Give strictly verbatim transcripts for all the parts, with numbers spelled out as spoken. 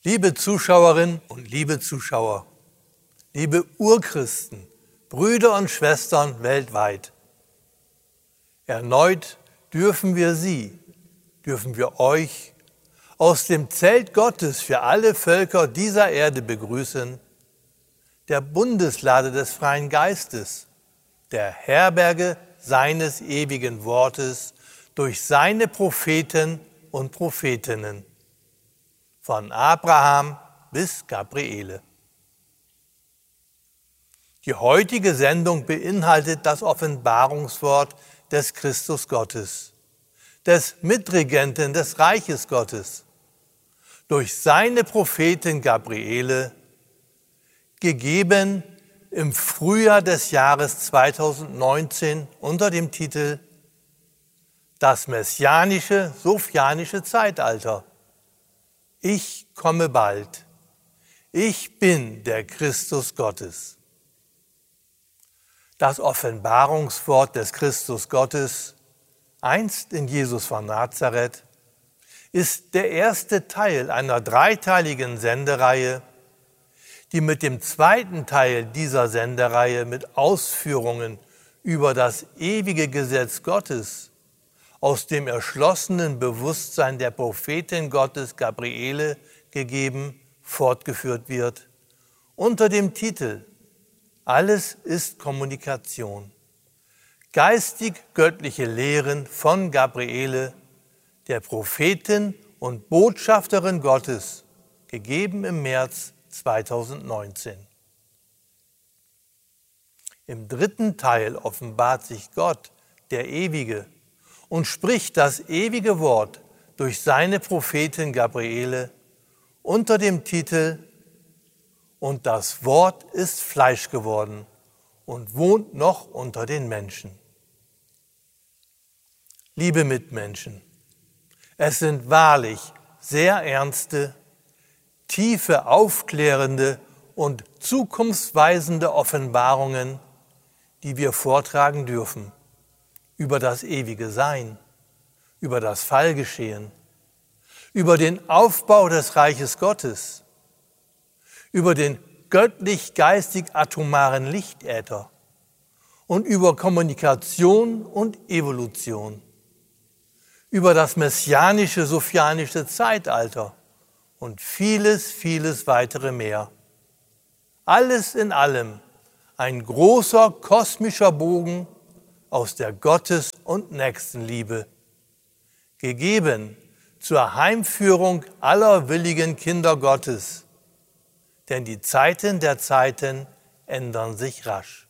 Liebe Zuschauerinnen und liebe Zuschauer, liebe Urchristen, Brüder und Schwestern weltweit, erneut dürfen wir Sie, dürfen wir euch aus dem Zelt Gottes für alle Völker dieser Erde begrüßen, der Bundeslade des freien Geistes, der Herberge seines ewigen Wortes durch seine Propheten und Prophetinnen, von Abraham bis Gabriele. Die heutige Sendung beinhaltet das Offenbarungswort des Christus Gottes, des Mitregenten des Reiches Gottes, durch seine Prophetin Gabriele, gegeben im Frühjahr des Jahres zweitausendneunzehn unter dem Titel Das messianische, sophianische Zeitalter. Ich komme bald. Ich bin der Christus Gottes. Das Offenbarungswort des Christus Gottes, einst in Jesus von Nazareth, ist der erste Teil einer dreiteiligen Sendereihe, die mit dem zweiten Teil dieser Sendereihe mit Ausführungen über das ewige Gesetz Gottes aus dem erschlossenen Bewusstsein der Prophetin Gottes Gabriele gegeben, fortgeführt wird, unter dem Titel Alles ist Kommunikation. Geistig-göttliche Lehren von Gabriele, der Prophetin und Botschafterin Gottes, gegeben im März zweitausendneunzehn. Im dritten Teil offenbart sich Gott, der Ewige, und spricht das ewige Wort durch seine Prophetin Gabriele unter dem Titel Und das Wort ist Fleisch geworden und wohnt noch unter den Menschen. Liebe Mitmenschen, es sind wahrlich sehr ernste, tiefe, aufklärende und zukunftsweisende Offenbarungen, die wir vortragen dürfen über das ewige Sein, über das Fallgeschehen, über den Aufbau des Reiches Gottes, über den göttlich-geistig-atomaren Lichtäther und über Kommunikation und Evolution, über das messianische, sophianische Zeitalter und vieles, vieles weitere mehr. Alles in allem ein großer kosmischer Bogen aus der Gottes- und Nächstenliebe, gegeben zur Heimführung aller willigen Kinder Gottes, denn die Zeiten der Zeiten ändern sich rasch.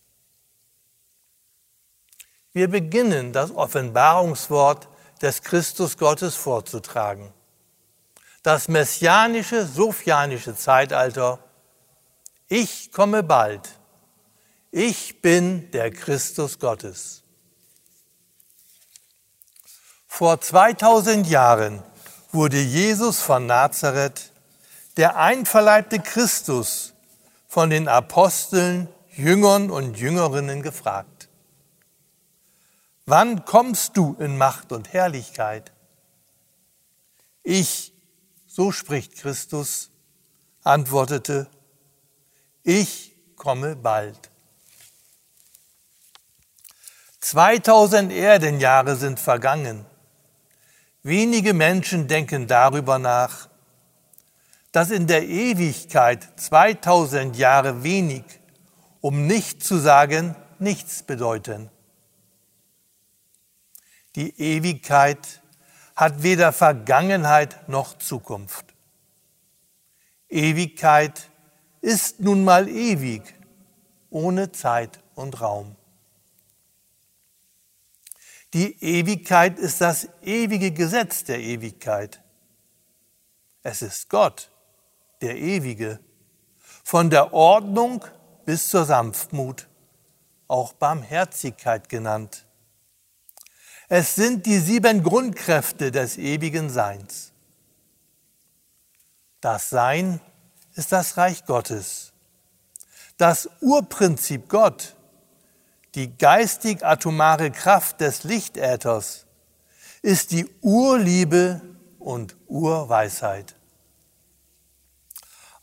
Wir beginnen das Offenbarungswort des Christus Gottes vorzutragen. Das messianische, sophianische Zeitalter. Ich komme bald. Ich bin der Christus Gottes. Vor zweitausend Jahren wurde Jesus von Nazareth, der einverleibte Christus, von den Aposteln, Jüngern und Jüngerinnen gefragt: Wann kommst du in Macht und Herrlichkeit? Ich, so spricht Christus, antwortete: Ich komme bald. zweitausend Erdenjahre sind vergangen. Wenige Menschen denken darüber nach, dass in der Ewigkeit zweitausend Jahre wenig, um nicht zu sagen nichts bedeuten. Die Ewigkeit hat weder Vergangenheit noch Zukunft. Ewigkeit ist nun mal ewig, ohne Zeit und Raum. Die Ewigkeit ist das ewige Gesetz der Ewigkeit. Es ist Gott, der Ewige, von der Ordnung bis zur Sanftmut, auch Barmherzigkeit genannt. Es sind die sieben Grundkräfte des ewigen Seins. Das Sein ist das Reich Gottes. Das Urprinzip Gott, die geistig-atomare Kraft des Lichtäthers, ist die Urliebe und Urweisheit.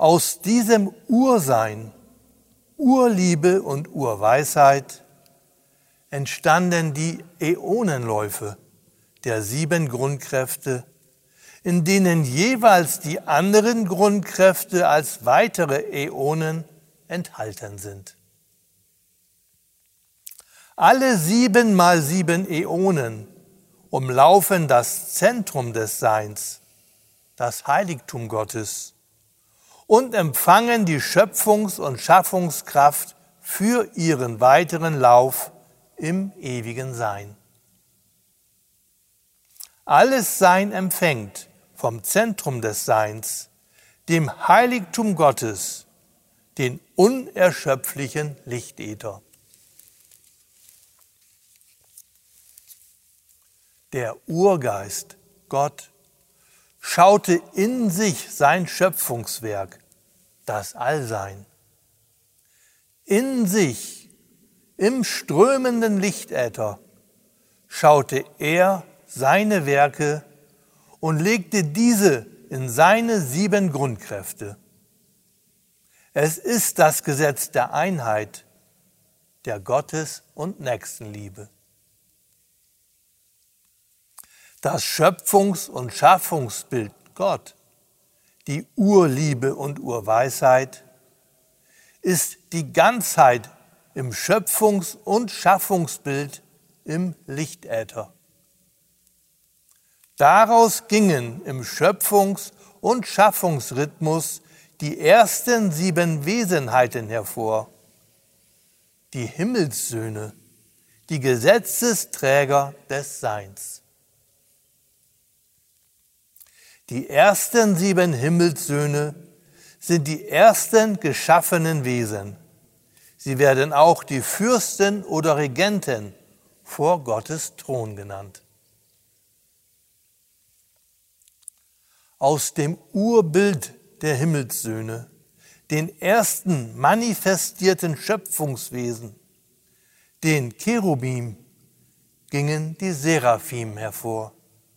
Aus diesem Ursein, Urliebe und Urweisheit entstanden die Äonenläufe der sieben Grundkräfte, in denen jeweils die anderen Grundkräfte als weitere Äonen enthalten sind. Alle sieben mal sieben Äonen umlaufen das Zentrum des Seins, das Heiligtum Gottes, und empfangen die Schöpfungs- und Schaffungskraft für ihren weiteren Lauf im ewigen Sein. Alles Sein empfängt vom Zentrum des Seins, dem Heiligtum Gottes, den unerschöpflichen Lichtäther. Der Urgeist, Gott, schaute in sich sein Schöpfungswerk, das Allsein. In sich, im strömenden Lichtäther, schaute er seine Werke und legte diese in seine sieben Grundkräfte. Es ist das Gesetz der Einheit, der Gottes- und Nächstenliebe. Das Schöpfungs- und Schaffungsbild Gott, die Urliebe und Urweisheit, ist die Ganzheit im Schöpfungs- und Schaffungsbild im Lichtäther. Daraus gingen im Schöpfungs- und Schaffungsrhythmus die ersten sieben Wesenheiten hervor, die Himmelssöhne, die Gesetzesträger des Seins. Die ersten sieben Himmelssöhne sind die ersten geschaffenen Wesen. Sie werden auch die Fürsten oder Regenten vor Gottes Thron genannt. Aus dem Urbild der Himmelssöhne, den ersten manifestierten Schöpfungswesen, den Cherubim, gingen die Seraphim hervor.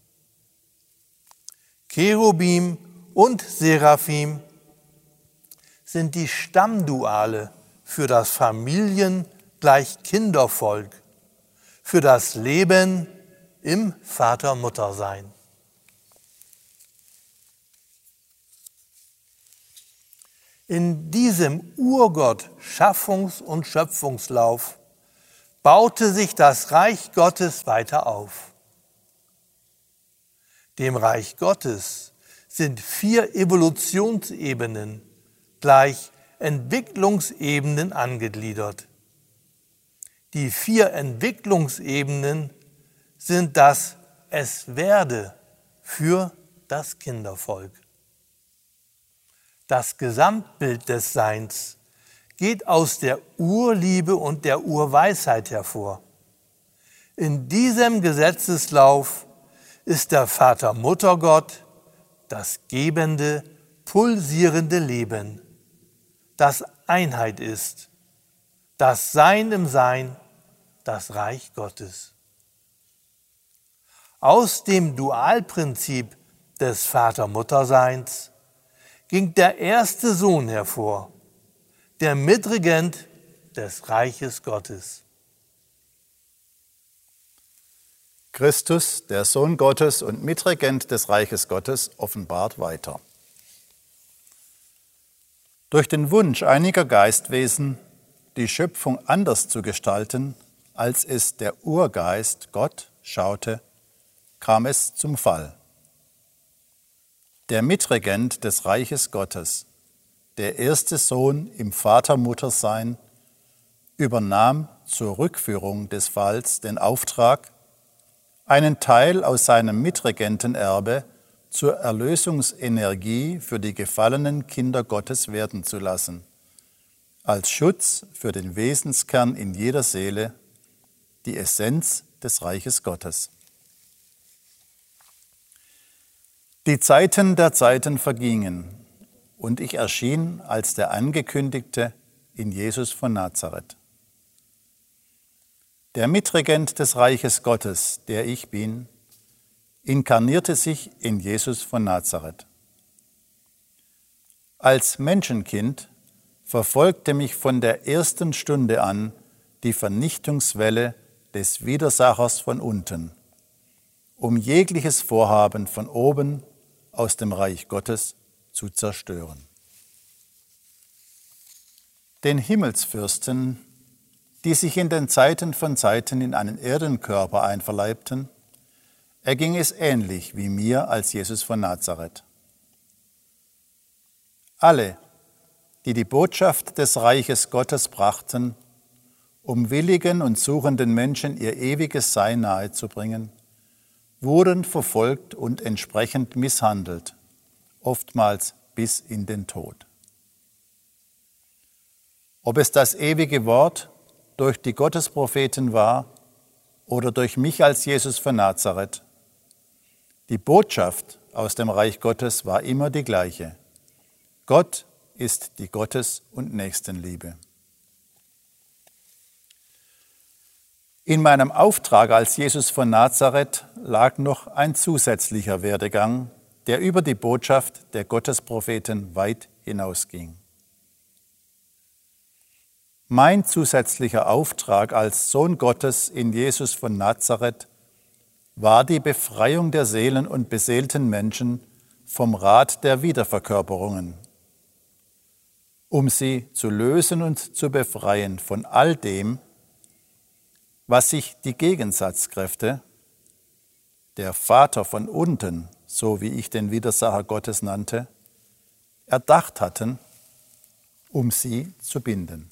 Cherubim und Seraphim sind die Stammduale für das Familien-gleich-Kindervolk, für das Leben im Vater-Mutter-Sein. In diesem Urgott Schaffungs- und Schöpfungslauf baute sich das Reich Gottes weiter auf. Dem Reich Gottes sind vier Evolutionsebenen gleich Entwicklungsebenen angegliedert. Die vier Entwicklungsebenen sind das Es werde für das Kindervolk. Das Gesamtbild des Seins geht aus der Urliebe und der Urweisheit hervor. In diesem Gesetzeslauf ist der Vater-Mutter-Gott das gebende, pulsierende Leben, das Einheit ist, das Sein im Sein, das Reich Gottes. Aus dem Dualprinzip des Vater-Mutter-Seins ging der erste Sohn hervor, der Mitregent des Reiches Gottes. Christus, der Sohn Gottes und Mitregent des Reiches Gottes, offenbart weiter. Durch den Wunsch einiger Geistwesen, die Schöpfung anders zu gestalten, als es der Urgeist Gott schaute, kam es zum Fall. Der Mitregent des Reiches Gottes, der erste Sohn im Vater-Mutter-Sein, übernahm zur Rückführung des Falls den Auftrag, einen Teil aus seinem Mitregentenerbe zur Erlösungsenergie für die gefallenen Kinder Gottes werden zu lassen, als Schutz für den Wesenskern in jeder Seele, die Essenz des Reiches Gottes. Die Zeiten der Zeiten vergingen, und ich erschien als der Angekündigte in Jesus von Nazareth. Der Mitregent des Reiches Gottes, der ich bin, inkarnierte sich in Jesus von Nazareth. Als Menschenkind verfolgte mich von der ersten Stunde an die Vernichtungswelle des Widersachers von unten, um jegliches Vorhaben von oben aus dem Reich Gottes zu zerstören. Den Himmelsfürsten, die sich in den Zeiten von Zeiten in einen Erdenkörper einverleibten, erging es ähnlich wie mir als Jesus von Nazareth. Alle, die die Botschaft des Reiches Gottes brachten, um willigen und suchenden Menschen ihr ewiges Sein nahezubringen, wurden verfolgt und entsprechend misshandelt, oftmals bis in den Tod. Ob es das ewige Wort durch die Gottespropheten war oder durch mich als Jesus von Nazareth, die Botschaft aus dem Reich Gottes war immer die gleiche. Gott ist die Gottes- und Nächstenliebe. In meinem Auftrag als Jesus von Nazareth lag noch ein zusätzlicher Werdegang, der über die Botschaft der Gottespropheten weit hinausging. Mein zusätzlicher Auftrag als Sohn Gottes in Jesus von Nazareth war die Befreiung der Seelen und beseelten Menschen vom Rat der Wiederverkörperungen, um sie zu lösen und zu befreien von all dem, was sich die Gegensatzkräfte, der Vater von unten, so wie ich den Widersacher Gottes nannte, erdacht hatten, um sie zu binden.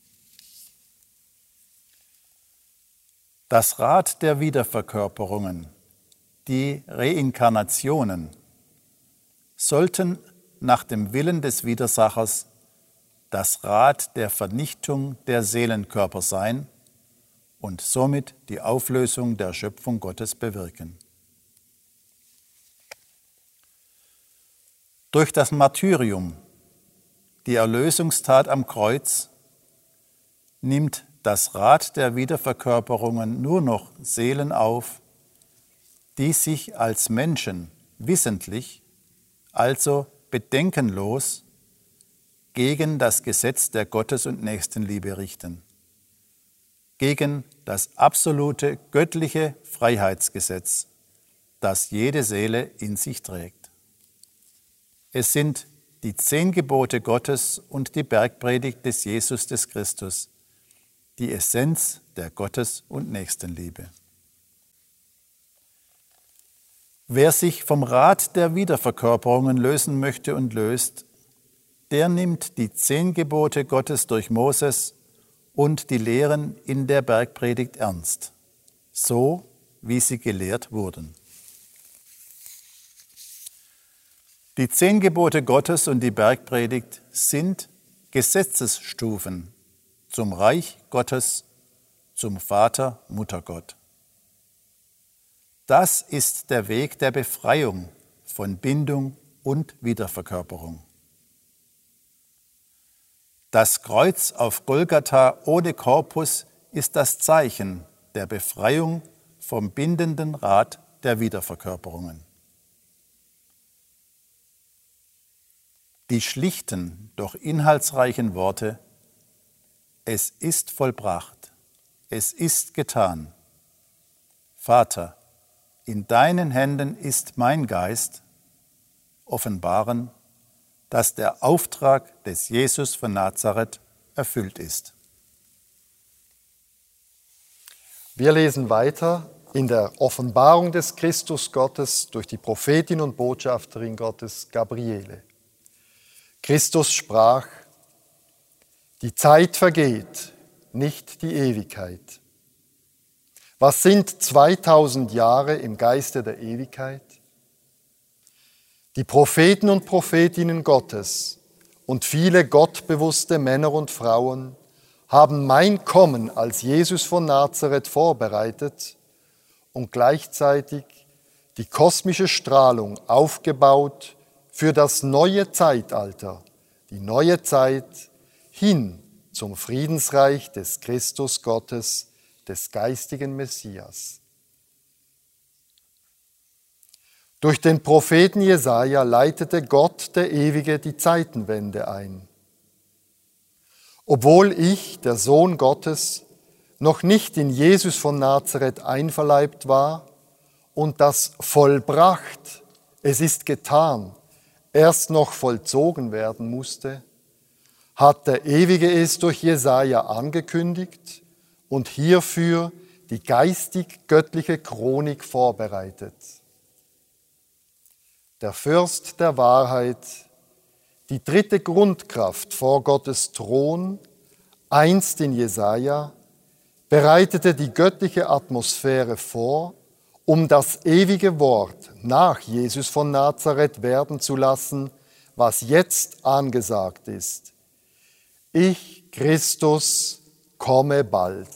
Das Rad der Wiederverkörperungen, die Reinkarnationen, sollten nach dem Willen des Widersachers das Rad der Vernichtung der Seelenkörper sein und somit die Auflösung der Schöpfung Gottes bewirken. Durch das Martyrium, die Erlösungstat am Kreuz, nimmt das Rad der Wiederverkörperungen nur noch Seelen auf, die sich als Menschen wissentlich, also bedenkenlos, gegen das Gesetz der Gottes- und Nächstenliebe richten, gegen das absolute göttliche Freiheitsgesetz, das jede Seele in sich trägt. Es sind die zehn Gebote Gottes und die Bergpredigt des Jesus des Christus, die Essenz der Gottes- und Nächstenliebe. Wer sich vom Rat der Wiederverkörperungen lösen möchte und löst, der nimmt die zehn Gebote Gottes durch Moses und die Lehren in der Bergpredigt ernst, so wie sie gelehrt wurden. Die zehn Gebote Gottes und die Bergpredigt sind Gesetzesstufen zum Reich Gottes, zum Vater, Muttergott. Das ist der Weg der Befreiung von Bindung und Wiederverkörperung. Das Kreuz auf Golgatha ohne Korpus ist das Zeichen der Befreiung vom bindenden Rad der Wiederverkörperungen. Die schlichten, doch inhaltsreichen Worte: Es ist vollbracht, es ist getan. Vater, in deinen Händen ist mein Geist, offenbaren, dass der Auftrag des Jesus von Nazareth erfüllt ist. Wir lesen weiter in der Offenbarung des Christus Gottes durch die Prophetin und Botschafterin Gottes Gabriele. Christus sprach: Die Zeit vergeht, nicht die Ewigkeit. Was sind zweitausend Jahre im Geiste der Ewigkeit? Die Propheten und Prophetinnen Gottes und viele gottbewusste Männer und Frauen haben mein Kommen als Jesus von Nazareth vorbereitet und gleichzeitig die kosmische Strahlung aufgebaut für das neue Zeitalter, die neue Zeit hin zum Friedensreich des Christus Gottes, des geistigen Messias. Durch den Propheten Jesaja leitete Gott, der Ewige, die Zeitenwende ein. Obwohl ich, der Sohn Gottes, noch nicht in Jesus von Nazareth einverleibt war und das vollbracht, es ist getan, erst noch vollzogen werden musste, hat der Ewige es durch Jesaja angekündigt und hierfür die geistig-göttliche Chronik vorbereitet. Der Fürst der Wahrheit, die dritte Grundkraft vor Gottes Thron, einst in Jesaja, bereitete die göttliche Atmosphäre vor, um das ewige Wort nach Jesus von Nazareth werden zu lassen, was jetzt angesagt ist. Ich, Christus, komme bald.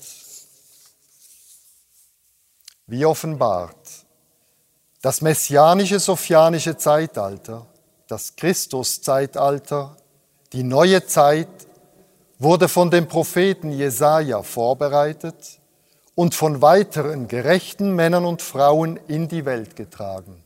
Wie offenbart, das messianische sophianische Zeitalter, das Christuszeitalter, die neue Zeit, wurde von dem Propheten Jesaja vorbereitet und von weiteren gerechten Männern und Frauen in die Welt getragen.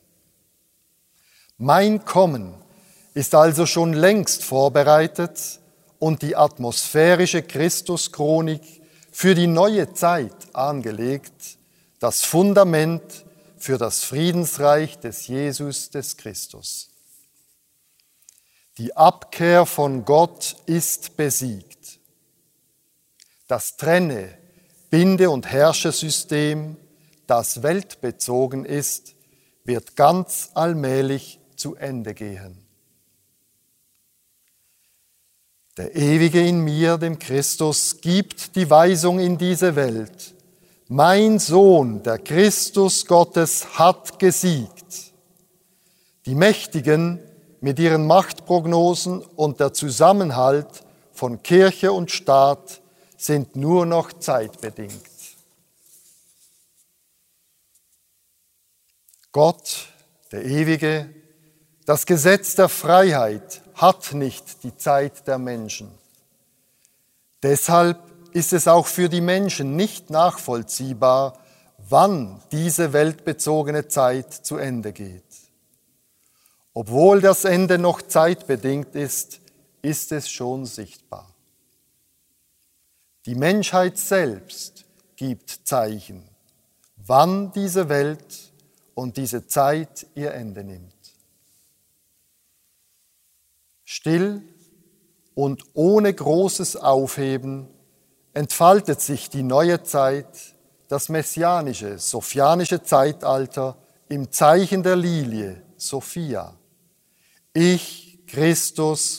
Mein Kommen ist also schon längst vorbereitet und die atmosphärische Christuschronik für die neue Zeit angelegt, das Fundament für das Friedensreich des Jesus des Christus. Die Abkehr von Gott ist besiegt. Das Trenne-, Binde- und Herrschersystem, das weltbezogen ist, wird ganz allmählich zu Ende gehen. Der Ewige in mir, dem Christus, gibt die Weisung in diese Welt. Mein Sohn, der Christus Gottes, hat gesiegt. Die Mächtigen mit ihren Machtprognosen und der Zusammenhalt von Kirche und Staat sind nur noch zeitbedingt. Gott, der Ewige, das Gesetz der Freiheit hat nicht die Zeit der Menschen. Deshalb ist es auch für die Menschen nicht nachvollziehbar, wann diese weltbezogene Zeit zu Ende geht. Obwohl das Ende noch zeitbedingt ist, ist es schon sichtbar. Die Menschheit selbst gibt Zeichen, wann diese Welt und diese Zeit ihr Ende nimmt. Still und ohne großes Aufheben entfaltet sich die neue Zeit, das messianische, sophianische Zeitalter im Zeichen der Lilie, Sophia. Ich, Christus,